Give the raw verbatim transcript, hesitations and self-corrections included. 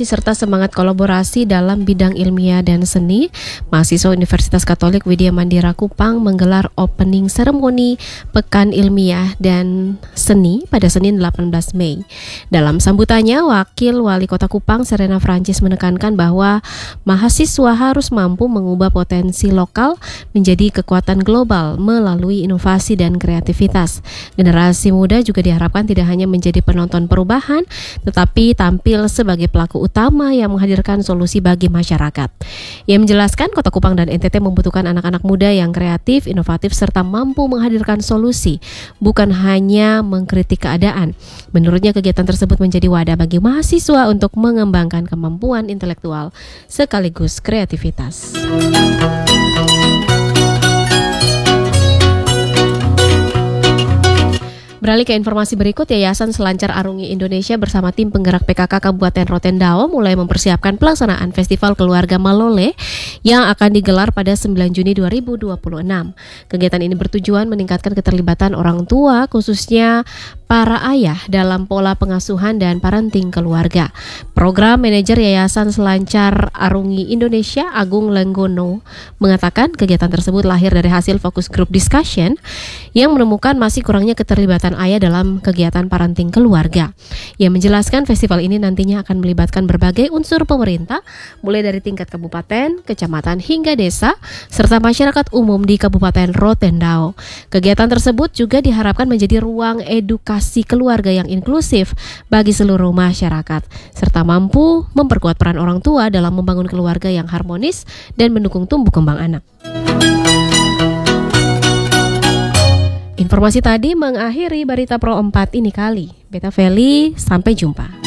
inovasi serta semangat kolaborasi dalam bidang ilmiah dan seni, mahasiswa Universitas Katolik Widya Mandira Kupang menggelar opening ceremony Pekan Ilmiah dan Seni pada Senin delapan belas Mei. Dalam sambutannya, Wakil Wali Kota Kupang Serena Francis menekankan bahwa mahasiswa harus mampu mengubah potensi lokal menjadi kekuatan global melalui inovasi dan kreativitas. Generasi muda juga diharapkan tidak hanya menjadi penonton perubahan, tetapi tampil sebagai pelaku utama yang menghadirkan solusi bagi masyarakat. Ia menjelaskan Kota Kupang dan N T T membutuhkan anak-anak muda yang kreatif, inovatif, serta mampu menghadirkan solusi, bukan hanya mengkritik keadaan. Menurutnya kegiatan tersebut menjadi wadah bagi mahasiswa untuk mengembangkan kemampuan intelektual sekaligus kreativitas. Beralih ke informasi berikut, Yayasan Selancar Arungi Indonesia bersama tim penggerak P K K Kabupaten Rotendao mulai mempersiapkan pelaksanaan Festival Keluarga Malole yang akan digelar pada sembilan Juni dua ribu dua puluh enam. Kegiatan ini bertujuan meningkatkan keterlibatan orang tua, khususnya para ayah dalam pola pengasuhan dan parenting keluarga. Program Manajer Yayasan Selancar Arungi Indonesia, Agung Lenggono, mengatakan kegiatan tersebut lahir dari hasil fokus group discussion yang menemukan masih kurangnya keterlibatan ayah dalam kegiatan parenting keluarga. Ia menjelaskan festival ini nantinya akan melibatkan berbagai unsur pemerintah, mulai dari tingkat kabupaten, kecamatan hingga desa, serta masyarakat umum di Kabupaten Rotendao. Kegiatan tersebut juga diharapkan menjadi ruang edukasi keluarga yang inklusif bagi seluruh masyarakat, serta mampu memperkuat peran orang tua dalam membangun keluarga yang harmonis dan mendukung tumbuh kembang anak. Informasi tadi mengakhiri Berita Pro empat ini kali. Beta Feli, sampai jumpa.